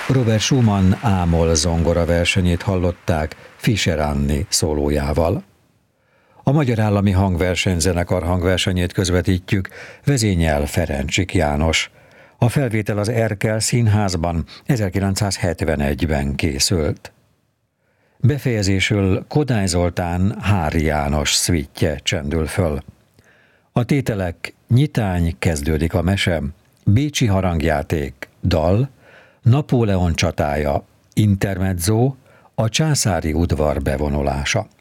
Robert Schumann ámol zongora versenyét hallották Fischer Anni szólójával. A Magyar Állami Hangversenyzenekar hangversenyét közvetítjük, vezényel Ferencsik János. A felvétel az Erkel Színházban 1971-ben készült. Befejezésül Kodály Zoltán Háry János szvítje csendül föl. A tételek: Nyitány, kezdődik a mese, Bécsi harangjáték, dal, Napóleon csatája, intermezzo, a császári udvar bevonulása.